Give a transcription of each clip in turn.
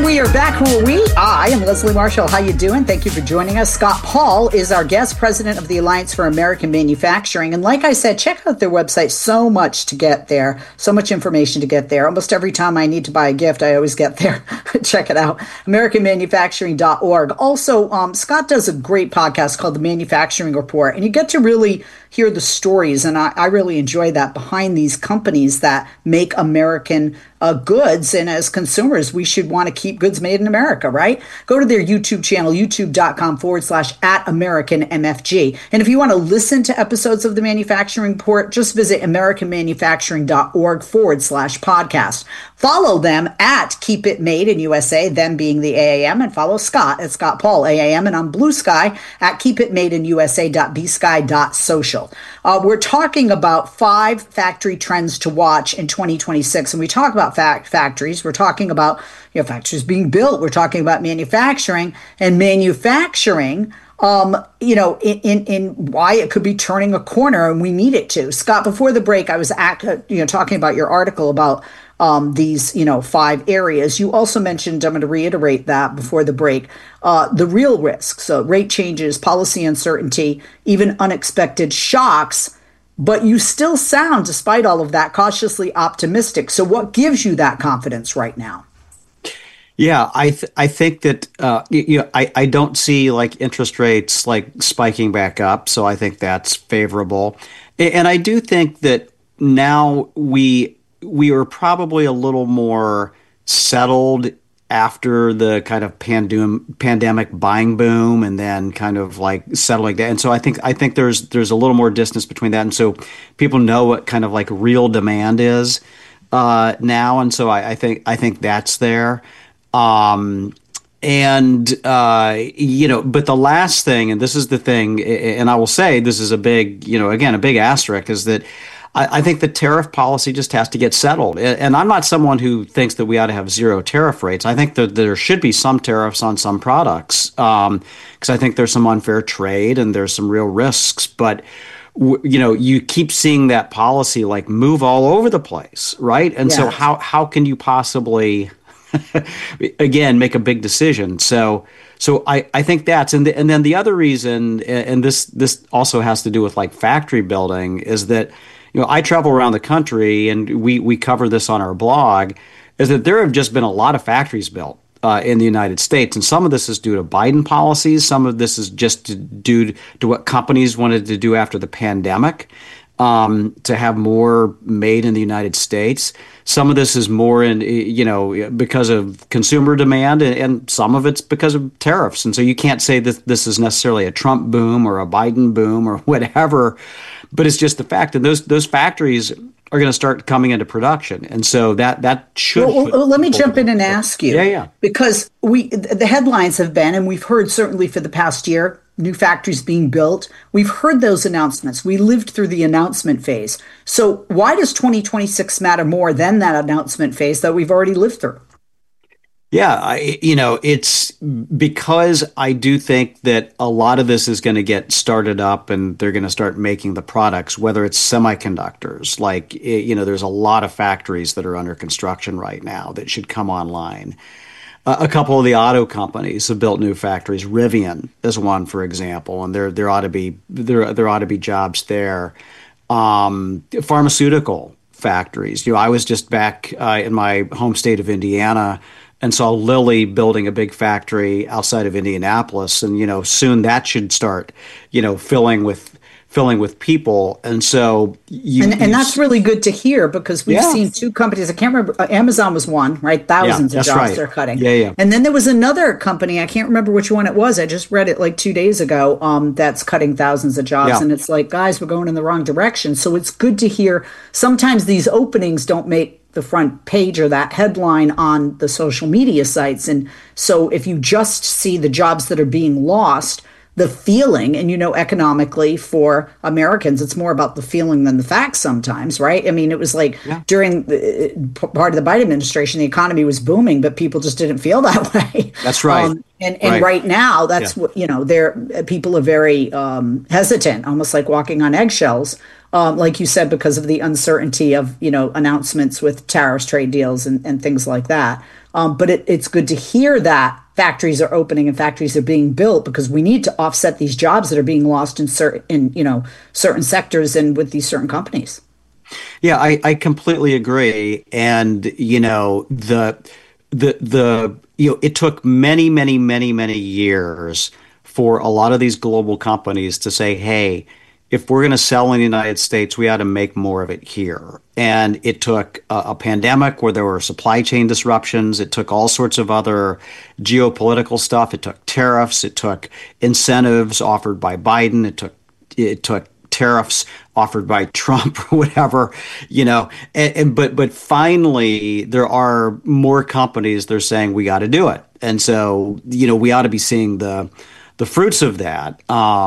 we are back. Who are we? I am Leslie Marshall. How you doing? Thank you for joining us. Scott Paul is our guest, president of the Alliance for American Manufacturing. And like I said, check out their website. So much to get there. So much information to get there. Almost every time I need to buy a gift, I always get there. Check it out. AmericanManufacturing.org. Also, Scott does a great podcast called The Manufacturing Report. And you get to really hear the stories. And I really enjoy that behind these companies that make American goods. And as consumers, we should want to keep goods made in America, right? Go to their YouTube channel, youtube.com/@AmericanMFG. And if you want to listen to episodes of the Manufacturing Report, just visit AmericanManufacturing.org/podcast. Follow them at Keep It Made in USA, them being the AAM, and follow Scott at Scott Paul AAM, and on Blue Sky at keepitmadeinusa.bsky.social. We're talking about 5 factory trends to watch in 2026, and we talk about factories. We're talking about factories being built. We're talking about manufacturing and manufacturing. In why it could be turning a corner, and we need it to. Scott, before the break, I was talking about your article about these 5 areas. You also mentioned, I'm going to reiterate that before the break, the real risks, so rate changes, policy uncertainty, even unexpected shocks. But you still sound, despite all of that, cautiously optimistic. So what gives you that confidence right now? Yeah, I think that I don't see like interest rates like spiking back up, so I think that's favorable, and I do think that now we are probably a little more settled after the kind of pandemic buying boom, and then kind of like settling down. And so I think there's a little more distance between that, and so people know what kind of like real demand is now, and so I think that's there. But the last thing, and this is the thing, and I will say this is a big, a big asterisk, is that I think the tariff policy just has to get settled. And I'm not someone who thinks that we ought to have zero tariff rates. I think that there should be some tariffs on some products, because I think there's some unfair trade and there's some real risks. But you keep seeing that policy like move all over the place, right? And so how can you possibly again make a big decision? So I think that's and then the other reason, and this also has to do with like factory building, is that I travel around the country, and we cover this on our blog, is that there have just been a lot of factories built in the United States, and some of this is due to Biden policies, some of this is just due to what companies wanted to do after the pandemic, to have more made in the United States. Some of this is more because of consumer demand, and some of it's because of tariffs. And so you can't say that this is necessarily a Trump boom or a Biden boom or whatever, but it's just the fact that those factories are going to start coming into production. And so that should... Well, let me jump in and ask you. Yeah. Because the headlines have been, and we've heard certainly for the past year, new factories being built. We've heard those announcements. We lived through the announcement phase. So why does 2026 matter more than that announcement phase that we've already lived through? Yeah, it's because I do think that a lot of this is going to get started up, and they're going to start making the products, whether it's semiconductors. Like, there's a lot of factories that are under construction right now that should come online. A couple of the auto companies have built new factories. Rivian is one, for example, and there ought to be jobs there. Pharmaceutical factories. I was just back in my home state of Indiana and saw Lilly building a big factory outside of Indianapolis, and soon that should start filling with people. And so and that's really good to hear, because we've seen 2 companies. I can't remember. Amazon was one, right? Thousands of jobs they're cutting. Yeah. And then there was another company. I can't remember which one it was. I just read it like 2 days ago. That's cutting thousands of jobs. Yeah. And it's like, guys, we're going in the wrong direction. So it's good to hear. Sometimes these openings don't make the front page or that headline on the social media sites. And so if you just see the jobs that are being lost, the feeling, and economically for Americans, it's more about the feeling than the facts sometimes, right? I mean, it was like during part of the Biden administration, the economy was booming, but people just didn't feel that way. That's right. And right now, that's what, people are very hesitant, almost like walking on eggshells, like you said, because of the uncertainty of, announcements with tariffs, trade deals, and things like that. But it's good to hear that factories are opening and factories are being built, because we need to offset these jobs that are being lost in certain sectors and with these certain companies. Yeah, I completely agree. And it took many, many, many, many years for a lot of these global companies to say, hey, if we're going to sell in the United States, we ought to make more of it here. And it took a pandemic where there were supply chain disruptions. It took all sorts of other geopolitical stuff. It took tariffs. It took incentives offered by Biden. It took tariffs offered by Trump or whatever, but finally there are more companies that are saying we got to do it. And so, we ought to be seeing the fruits of that,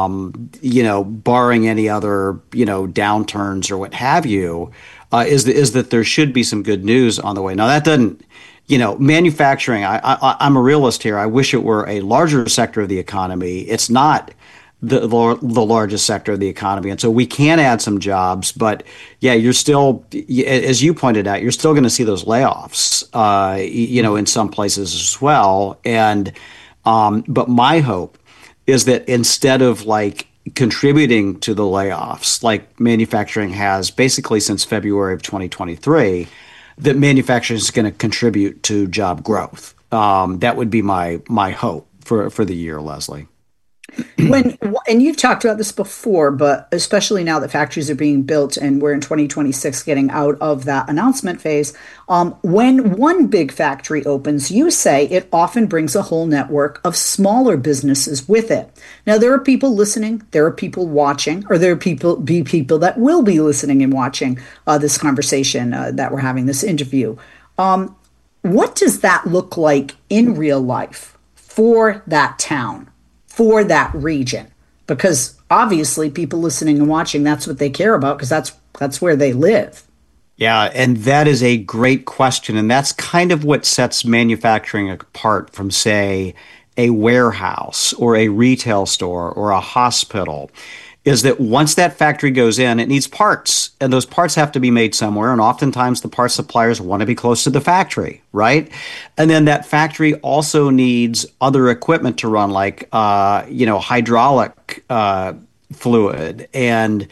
barring any other, downturns or what have you, is that there should be some good news on the way. Now, that doesn't, manufacturing, I'm a realist here. I wish it were a larger sector of the economy. It's not the largest sector of the economy. And so we can add some jobs, but yeah, you're still, as you pointed out, you're still going to see those layoffs, in some places as well. And, but my hope is that instead of contributing to the layoffs, like manufacturing has basically since February of 2023, that manufacturing is going to contribute to job growth. That would be my hope for the year, Leslie. And you've talked about this before, but especially now that factories are being built and we're in 2026 getting out of that announcement phase, when one big factory opens, you say it often brings a whole network of smaller businesses with it. Now, there are people listening, there are people watching, or there are people that will be listening and watching this conversation that we're having, this interview. What does that look like in real life for that town, for that region? Because obviously people listening and watching, that's what they care about, because that's where they live. Yeah, and that is a great question. And that's kind of what sets manufacturing apart from, say, a warehouse or a retail store or a hospital, is that once that factory goes in, it needs parts, and those parts have to be made somewhere. And oftentimes the parts suppliers want to be close to the factory, right? And then that factory also needs other equipment to run, like, hydraulic fluid and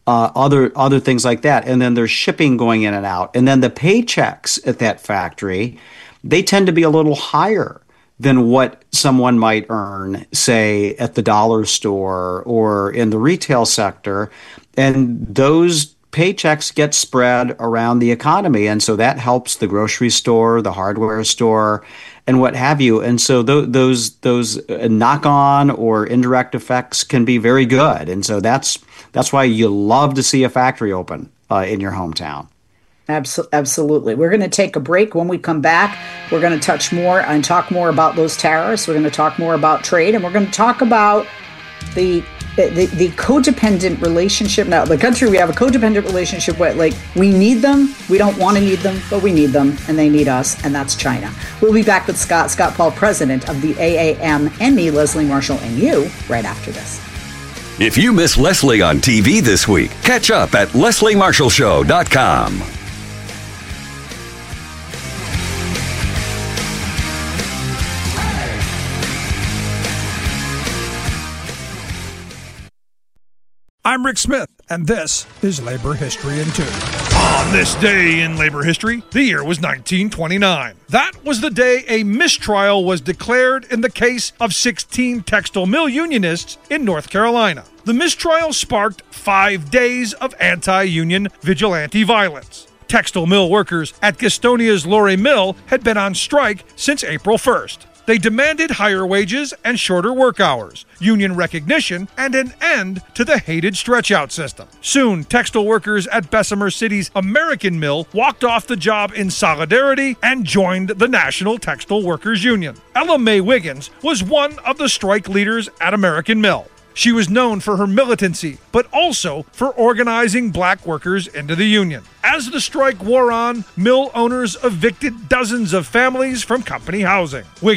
other things like that. And then there's shipping going in and out. And then the paychecks at that factory, they tend to be a little higher than what someone might earn, say, at the dollar store or in the retail sector. And those paychecks get spread around the economy. And so that helps the grocery store, the hardware store, and what have you. And so those knock-on or indirect effects can be very good. And so that's why you love to see a factory open in your hometown. Absolutely. We're going to take a break. When we come back, we're going to touch more and talk more about those tariffs. We're going to talk more about trade, and we're going to talk about the codependent relationship. Now, the country we have a codependent relationship with, like, we need them. We don't want to need them, but we need them, and they need us, and that's China. We'll be back with Scott Paul, president of the AAM, and me, Leslie Marshall, and you, right after this. If you miss Leslie on TV this week, catch up at lesliemarshallshow.com. I'm Rick Smith, and this is Labor History in 2. On this day in labor history, the year was 1929. That was the day a mistrial was declared in the case of 16 textile mill unionists in North Carolina. The mistrial sparked 5 days of anti-union vigilante violence. Textile mill workers at Gastonia's Luray Mill had been on strike since April 1st. They demanded higher wages and shorter work hours, union recognition, and an end to the hated stretch-out system. Soon, textile workers at Bessemer City's American Mill walked off the job in solidarity and joined the National Textile Workers Union. Ella Mae Wiggins was one of the strike leaders at American Mill. She was known for her militancy, but also for organizing black workers into the union. As the strike wore on, mill owners evicted dozens of families from company housing. Wiggins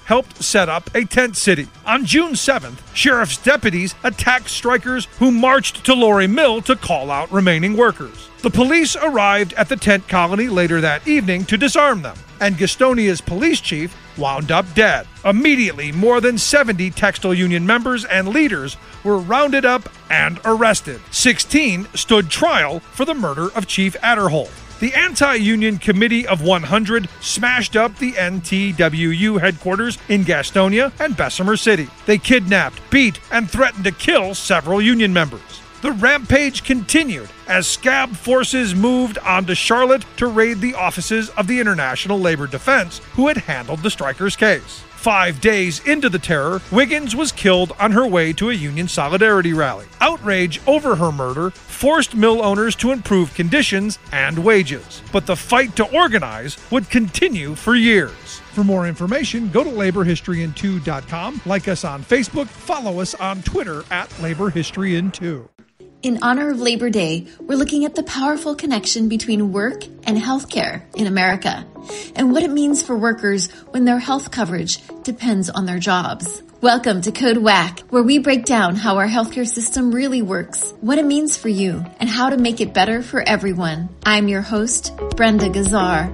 helped set up a tent city. On June 7th, sheriff's deputies attacked strikers who marched to Lorry Mill to call out remaining workers. The police arrived at the tent colony later that evening to disarm them, and Gastonia's police chief wound up dead. Immediately, more than 70 textile union members and leaders were rounded up and arrested. 16 stood trial for the murder of Chief Adderholt. The Anti-Union Committee of 100 smashed up the NTWU headquarters in Gastonia and Bessemer City. They kidnapped, beat, and threatened to kill several union members. The rampage continued as scab forces moved onto Charlotte to raid the offices of the International Labor Defense, who had handled the strikers' case. 5 days into the terror, Wiggins was killed on her way to a union solidarity rally. Outrage over her murder forced mill owners to improve conditions and wages, but the fight to organize would continue for years. For more information, go to laborhistoryin2.com, like us on Facebook, follow us on Twitter at laborhistoryin2. In honor of Labor Day, we're looking at the powerful connection between work and healthcare in America, and what it means for workers when their health coverage depends on their jobs. Welcome to Code WACK, where we break down how our healthcare system really works, what it means for you, and how to make it better for everyone. I'm your host, Brenda Gazzar.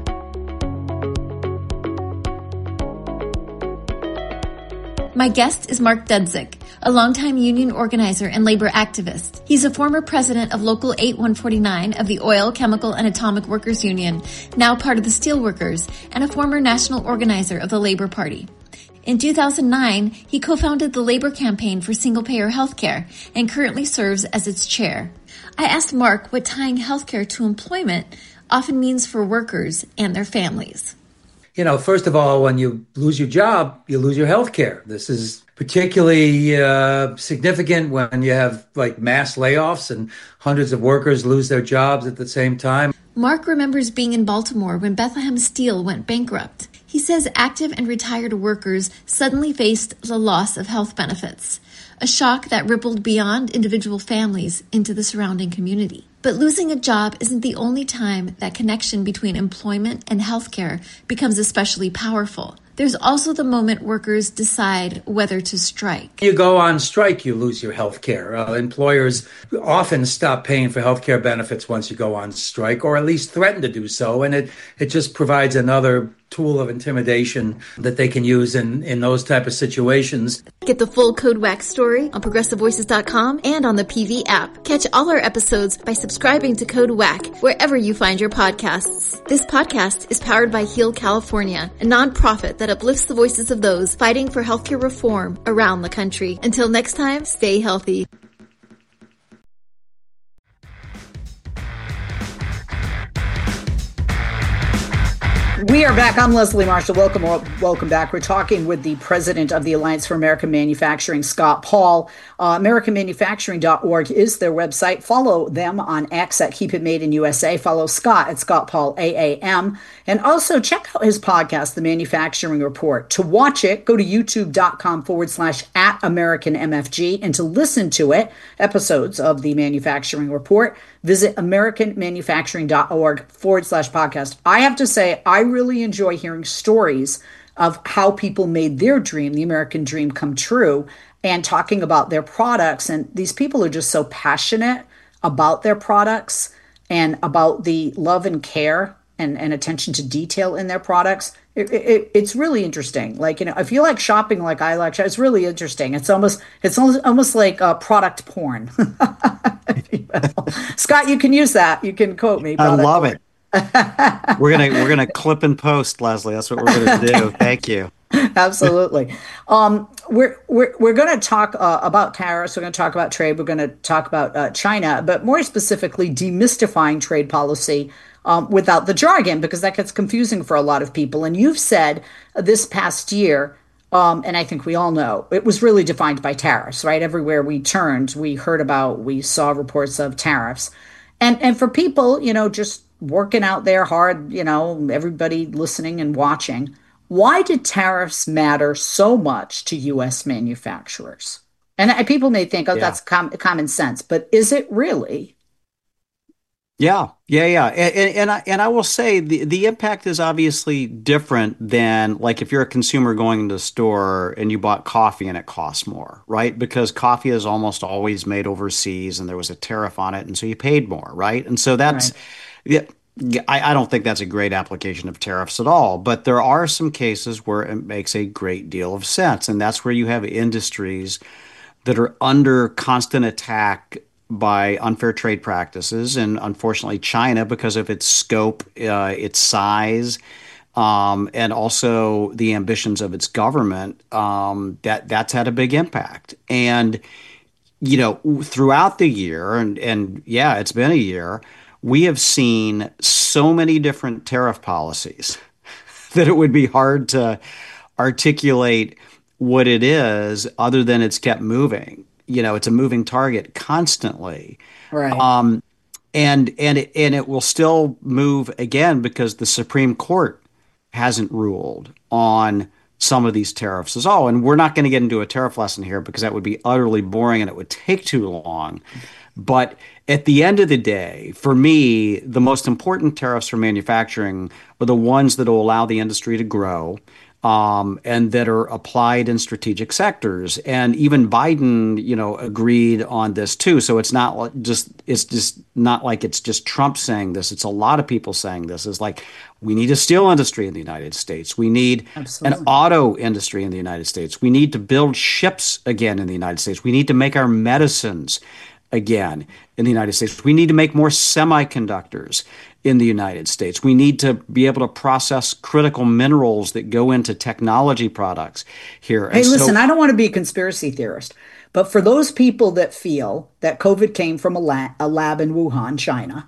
My guest is Mark Dudzik, a longtime union organizer and labor activist. He's a former president of Local 8149 of the Oil, Chemical, and Atomic Workers Union, now part of the Steelworkers, and a former national organizer of the Labor Party. In 2009, he co-founded the Labor Campaign for Single-Payer Healthcare and currently serves as its chair. I asked Mark what tying healthcare to employment often means for workers and their families. You know, first of all, when you lose your job, you lose your health care. This is particularly significant when you have like mass layoffs and hundreds of workers lose their jobs at the same time. Mark remembers being in Baltimore when Bethlehem Steel went bankrupt. He says active and retired workers suddenly faced the loss of health benefits, a shock that rippled beyond individual families into the surrounding community. But losing a job isn't the only time that connection between employment and healthcare becomes especially powerful. There's also the moment workers decide whether to strike. You go on strike, you lose your health care. Employers often stop paying for health care benefits once you go on strike, or at least threaten to do so. And it just provides another tool of intimidation that they can use in those type of situations. Get the full Code WACK story on ProgressiveVoices.com and on the PV app. Catch all our episodes by subscribing to Code WACK wherever you find your podcasts. This podcast is powered by Heal California, a nonprofit that uplifts the voices of those fighting for healthcare reform around the country. Until next time, stay healthy. We are back. I'm Leslie Marshall. Welcome back. We're talking with the president of the Alliance for American Manufacturing, Scott Paul. AmericanManufacturing.org is their website. Follow them on X at Keep It Made in USA. Follow Scott at Scott Paul AAM. And also check out his podcast, The Manufacturing Report. To watch it, go to youtube.com/@AmericanMFG. And to listen to it, episodes of The Manufacturing Report, visit AmericanManufacturing.org/podcast. I have to say, I really enjoy hearing stories of how people made their dream, the American dream, come true, and talking about their products. And these people are just so passionate about their products and about the love and care and attention to detail in their products. It's really interesting. Like, you know, if you like shopping like I like, it's really interesting. It's almost like product porn. Scott, you can use that. You can quote me. I love it. We're gonna clip and post, Leslie. That's what we're gonna do. Thank you. Absolutely. We're going to talk about tariffs. We're going to talk about trade. We're going to talk about China, but more specifically, demystifying trade policy without the jargon, because that gets confusing for a lot of people. And you've said this past year, and I think we all know, it was really defined by tariffs, right? Everywhere we turned, we saw reports of tariffs. And for people, you know, just working out there hard, you know, everybody listening and watching, why did tariffs matter so much to U.S. manufacturers? And people may think, that's common sense, but is it really? Yeah. And I will say the impact is obviously different than like if you're a consumer going into the store and you bought coffee and it costs more, right? Because coffee is almost always made overseas and there was a tariff on it, and so you paid more, right? And so Right. yeah, I don't think that's a great application of tariffs at all, but there are some cases where it makes a great deal of sense, and that's where you have industries that are under constant attack by unfair trade practices. And unfortunately, China, because of its scope, its size, and also the ambitions of its government, that's had a big impact. And throughout the year, and yeah, it's been a year, we have seen so many different tariff policies that it would be hard to articulate what it is other than it's kept moving. It's a moving target constantly. Right. And it will still move again because the Supreme Court hasn't ruled on some of these tariffs as all. And we're not going to get into a tariff lesson here because that would be utterly boring and it would take too long. But at the end of the day, for me, the most important tariffs for manufacturing are the ones that will allow the industry to grow, and that are applied in strategic sectors. And even Biden, agreed on this too. So it's just not like it's just Trump saying this. It's a lot of people saying this. It's like we need a steel industry in the United States. We need an Absolutely. auto industry in the United States. We need to build ships again in the United States. We need to make our medicines again in the United States. We need to make more semiconductors in the United States. We need to be able to process critical minerals that go into technology products here. Hey, And listen, so, I don't want to be a conspiracy theorist, but for those people that feel that COVID came from a lab in Wuhan, China,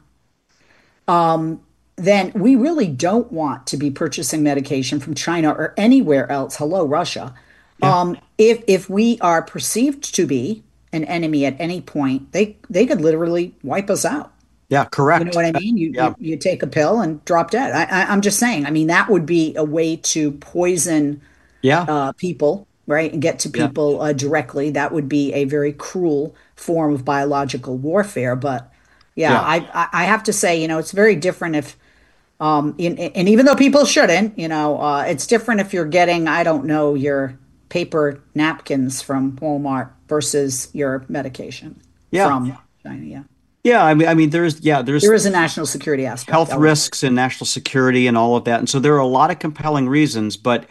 then we really don't want to be purchasing medication from China or anywhere else. Hello, Russia. yeah, If we are perceived to be an enemy at any point, they could literally wipe us out. yeah, You know correct. what I mean? Yeah, You take a pill and drop dead. I'm just saying. I mean, that would be a way to poison yeah, people, right, and get to yeah, people directly. That would be a very cruel form of biological warfare. But yeah, yeah. I have to say, it's very different if and even though people shouldn't, it's different if you're getting, I don't know, your paper napkins from Walmart versus your medication Yeah. from China. Yeah. Yeah, I mean, there's There is a national security aspect. health I would. risks and national security and all of that. And so there are a lot of compelling reasons, but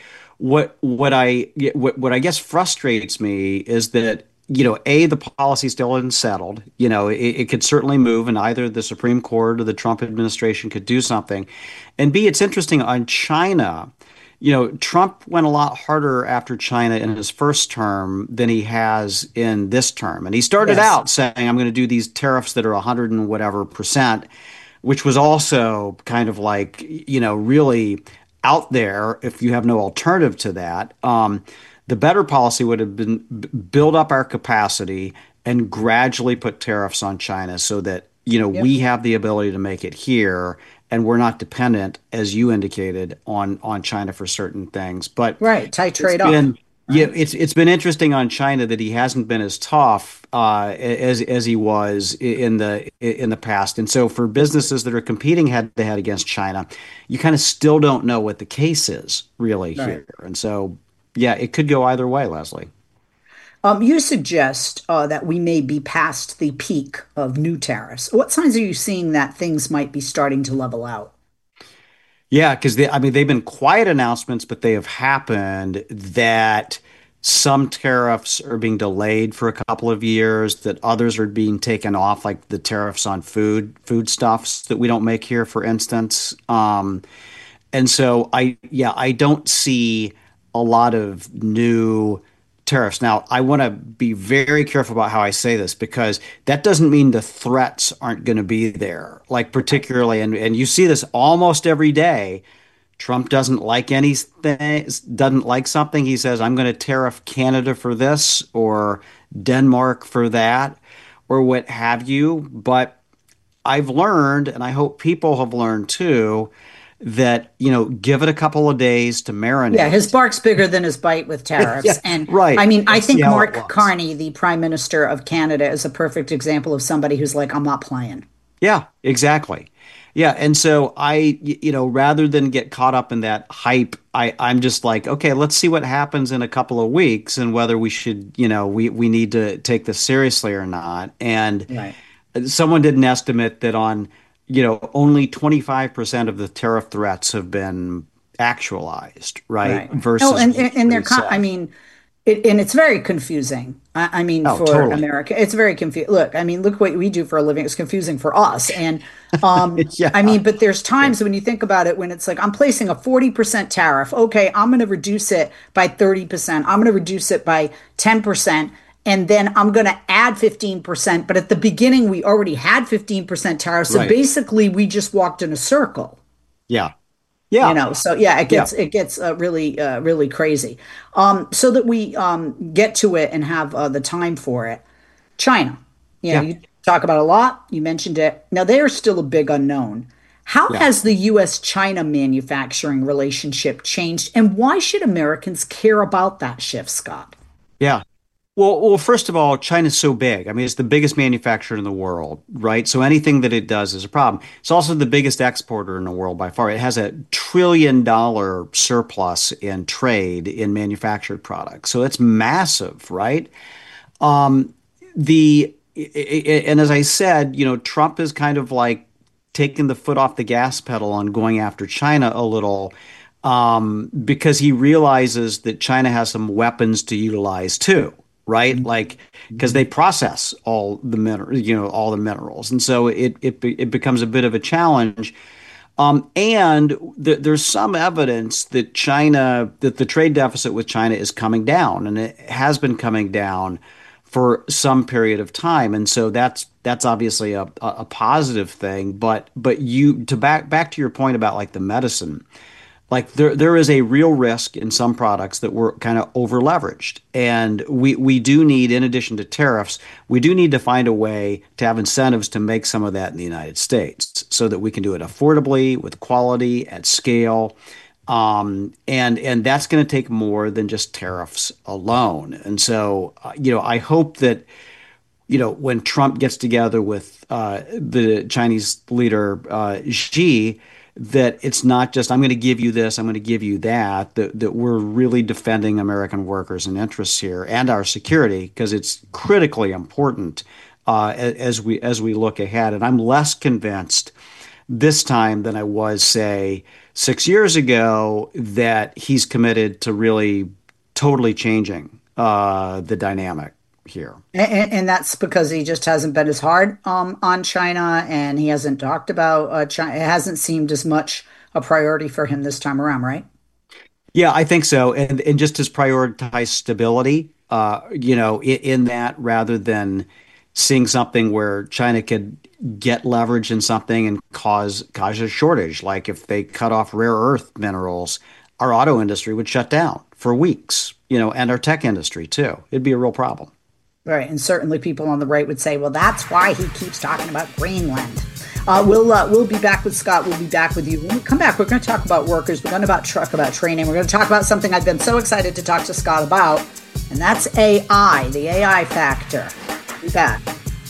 what I guess frustrates me is that A, the policy still isn't settled. It could certainly move, and either the Supreme Court or the Trump administration could do something. And B, it's interesting on China. Trump went a lot harder after China in his first term than he has in this term. And he started Yes. out saying, I'm going to do these tariffs that are 100 and whatever percent, which was also kind of like, really out there if you have no alternative to that. The better policy would have been build up our capacity and gradually put tariffs on China so that, Yep. we have the ability to make it here and we're not dependent, as you indicated, on China for certain things. But Right. it's Titrate up. been yeah, Right. it's been interesting on China that he hasn't been as tough as he was in the past. And so for businesses that are competing head to head against China, you kind of still don't know what the case is really Right. here. And so yeah, it could go either way, Leslie. You suggest that we may be past the peak of new tariffs. What signs are you seeing that things might be starting to level out? Yeah, because they've been quiet announcements, but they have happened that some tariffs are being delayed for a couple of years, that others are being taken off, like the tariffs on foodstuffs that we don't make here, for instance. And so I don't see a lot of new tariffs. Now, I want to be very careful about how I say this because that doesn't mean the threats aren't going to be there. Like particularly, and you see this almost every day. Trump doesn't like anything, doesn't like something. He says, I'm going to tariff Canada for this or Denmark for that or what have you. But I've learned, and I hope people have learned too, that, give it a couple of days to Yeah, his marinate. bark's bigger than his bite with Yeah, tariffs. And right. I mean, I And see think how it Mark was. Carney, the Prime Minister of Canada, is a perfect example of somebody who's like, I'm not playing. Yeah, exactly. Yeah, and so rather than get caught up in that hype, I'm just like, okay, let's see what happens in a couple of weeks and whether we should, we need to take this seriously or not. And Right. someone did an estimate that on, only 25% of the tariff threats have been actualized, right? Right. Versus Oh, and what and he I said. mean, and it's very confusing. I mean, Oh, for totally. America, it's very confusing. Look, I mean, look what we do for a living. It's confusing for us. And I Yeah. mean, but there's times when you think about it, when it's like I'm placing a 40% tariff. Okay, I'm going to reduce it by 30%. I'm going to reduce it by 10%. And then I'm going to add 15%. But at the beginning, we already had 15% tariff. So Right. basically, we just walked in a circle. Yeah. Yeah. So yeah, it Yeah. gets really crazy. So that we get to it and have the time for it. China, Yeah. you talk about a lot. You mentioned it. Now they are still a big unknown. How Yeah. has the U.S.-China manufacturing relationship changed, and why should Americans care about that shift, Scott? Yeah. Well, first of all, China's so big. I mean, it's the biggest manufacturer in the world, right? So anything that it does is a problem. It's also the biggest exporter in the world by far. It has a $1 trillion surplus in trade in manufactured products. So it's massive, right? And as I said, Trump is kind of like taking the foot off the gas pedal on going after China a little, because he realizes that China has some weapons to utilize too, right? Like, because they process all the minerals, and so it becomes a bit of a challenge. There's some evidence that that the trade deficit with China is coming down, and it has been coming down for some period of time, and so that's obviously a positive thing. But to back to your point about like the medicine, like there is a real risk in some products that we're kind of over leveraged, and we do need, in addition to tariffs, we do need to find a way to have incentives to make some of that in the United States so that we can do it affordably, with quality, at scale. And that's going to take more than just tariffs alone. And so, I hope that, when Trump gets together with the Chinese leader Xi, that it's not just I'm going to give you this, I'm going to give you that, that we're really defending American workers and interests here and our security, because it's critically important as we look ahead. And I'm less convinced this time than I was, say, 6 years ago, that he's committed to really totally changing the dynamic here. And that's because he just hasn't been as hard on China, and he hasn't talked about China. It hasn't seemed as much a priority for him this time around, right? Yeah, I think so. And just to prioritize stability, in that, rather than seeing something where China could get leverage in something and cause a shortage. Like if they cut off rare earth minerals, our auto industry would shut down for weeks, and our tech industry too. It'd be a real problem. Right. And certainly people on the right would say, well, that's why he keeps talking about Greenland. We'll be back with Scott. We'll be back with you. When we come back, we're going to talk about workers. We're going to talk about training. We're going to talk about something I've been so excited to talk to Scott about, and that's AI, the AI factor. We'll be back.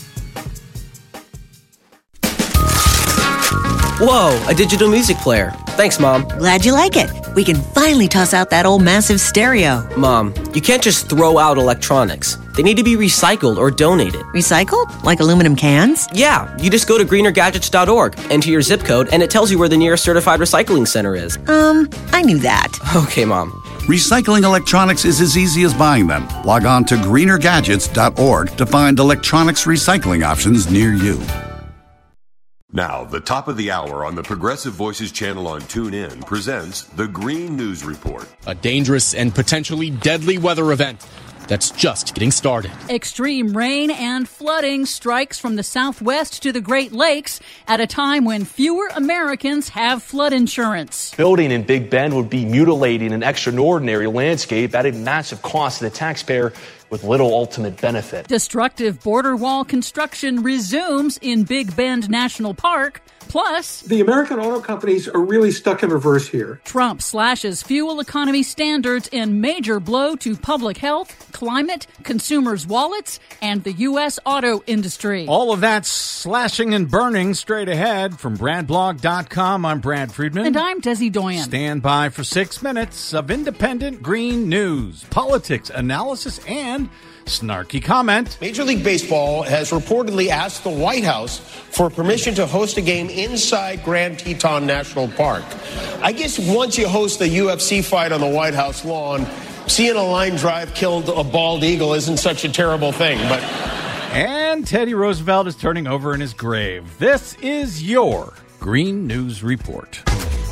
Whoa, a digital music player. Thanks, Mom. Glad you like it. We can finally toss out that old massive stereo. Mom, you can't just throw out electronics. They need to be recycled or donated. Recycled? Like aluminum cans? Yeah, you just go to greenergadgets.org, enter your zip code, and it tells you where the nearest certified recycling center is. I knew that. Okay, Mom. Recycling electronics is as easy as buying them. Log on to greenergadgets.org to find electronics recycling options near you. Now, the top of the hour on the Progressive Voices channel on TuneIn presents the Green News Report. A dangerous and potentially deadly weather event that's just getting started. Extreme rain and flooding strikes from the Southwest to the Great Lakes at a time when fewer Americans have flood insurance. Building in Big Bend would be mutilating an extraordinary landscape, adding massive cost to the taxpayer with little ultimate benefit. Destructive border wall construction resumes in Big Bend National Park. Plus, the American auto companies are really stuck in reverse here. Trump slashes fuel economy standards in major blow to public health, climate, consumers' wallets, and the U.S. auto industry. All of that slashing and burning straight ahead. From BradBlog.com, I'm Brad Friedman. And I'm Desi Doyen. Stand by for 6 minutes of independent green news, politics, analysis, and snarky comment. Major League Baseball has reportedly asked the White House for permission to host a game inside Grand Teton National Park. I guess once you host a UFC fight on the White House lawn, seeing a line drive killed a bald eagle isn't such a terrible thing, but... And Teddy Roosevelt is turning over in his grave. This is your Green News Report.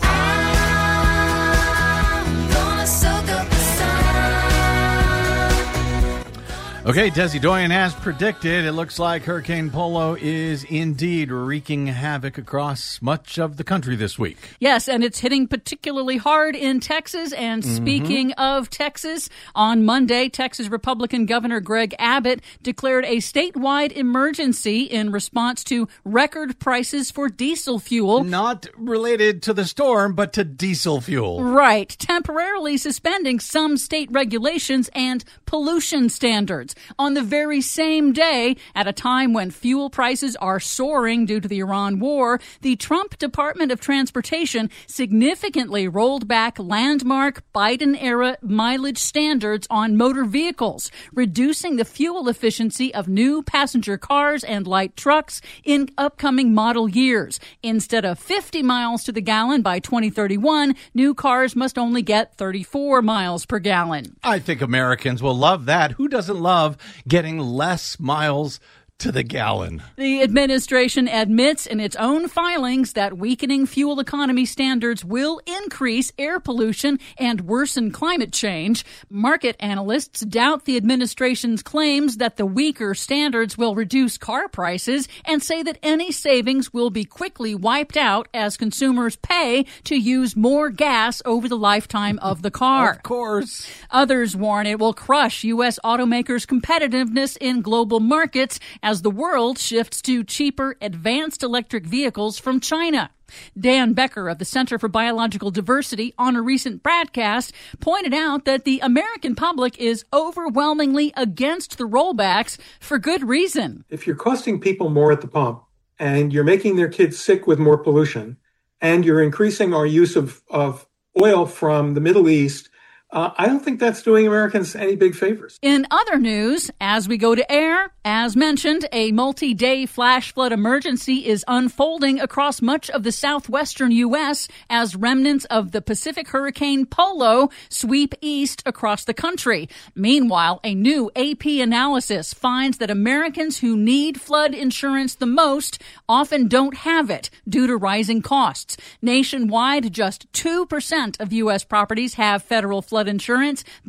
Okay, Desi Doyen, as predicted, it looks like Hurricane Polo is indeed wreaking havoc across much of the country this week. Yes, and it's hitting particularly hard in Texas. And speaking of Texas, on Monday, Texas Republican Governor Greg Abbott declared a statewide emergency in response to record prices for diesel fuel. Not related to the storm, but to diesel fuel. Right, temporarily suspending some state regulations and pollution standards. On the very same day, at a time when fuel prices are soaring due to the Iran war, the Trump Department of Transportation significantly rolled back landmark Biden-era mileage standards on motor vehicles, reducing the fuel efficiency of new passenger cars and light trucks in upcoming model years. Instead of 50 miles to the gallon by 2031, new cars must only get 34 miles per gallon. I think Americans will love that. Who doesn't love getting less miles to the gallon? The administration admits in its own filings that weakening fuel economy standards will increase air pollution and worsen climate change. Market analysts doubt the administration's claims that the weaker standards will reduce car prices and say that any savings will be quickly wiped out as consumers pay to use more gas over the lifetime of the car. Of course. Others warn it will crush U.S. automakers' competitiveness in global markets as the world shifts to cheaper, advanced electric vehicles from China. Dan Becker of the Center for Biological Diversity, on a recent broadcast, pointed out that the American public is overwhelmingly against the rollbacks for good reason. If you're costing people more at the pump and you're making their kids sick with more pollution and you're increasing our use of oil from the Middle East, I don't think that's doing Americans any big favors. In other news, as we go to air, as mentioned, a multi-day flash flood emergency is unfolding across much of the southwestern U.S. as remnants of the Pacific Hurricane Polo sweep east across the country. Meanwhile, a new AP analysis finds that Americans who need flood insurance the most often don't have it due to rising costs. Nationwide, just 2% of U.S. properties have federal flood insurance,